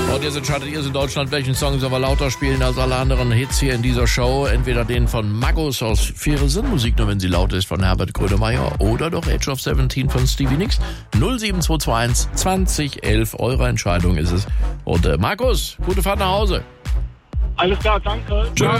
Und jetzt entscheidet ihr in Deutschland, welchen Song sollen wir lauter spielen als alle anderen Hits hier in dieser Show. Entweder den von Magus aus Faire Sinnmusik, nur wenn sie laut ist, von Herbert Grönemeyer, oder doch Age of 17 von Stevie Nicks. 07221 2011, eure Entscheidung ist es. Und Markus, gute Fahrt nach Hause. Alles klar, danke. Tschüss.